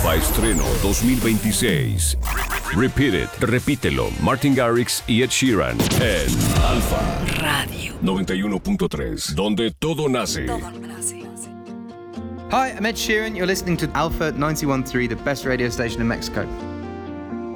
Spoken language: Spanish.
Alfa Estreno 2026. Repeat It, repítelo. Martin Garrix y Ed Sheeran en Alfa Radio 91.3, donde todo nace. Hi, I'm Ed Sheeran. You're listening to Alpha 91.3, the best radio station in Mexico.